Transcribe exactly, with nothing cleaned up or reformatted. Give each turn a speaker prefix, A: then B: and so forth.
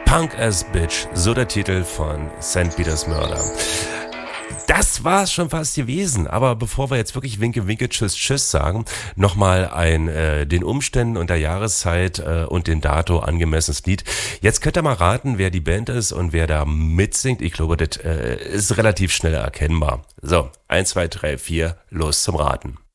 A: Punk as Bitch, so der Titel von Sankt Peters Mörder. Das war's schon fast gewesen, aber bevor wir jetzt wirklich Winke, Winke, Tschüss, Tschüss sagen, nochmal ein äh, den Umständen und der Jahreszeit äh, und den Dato angemessenes Lied. Jetzt könnt ihr mal raten, wer die Band ist und wer da mitsingt. Ich glaube, das äh, ist relativ schnell erkennbar. So, eins, zwei, drei, vier, los zum Raten.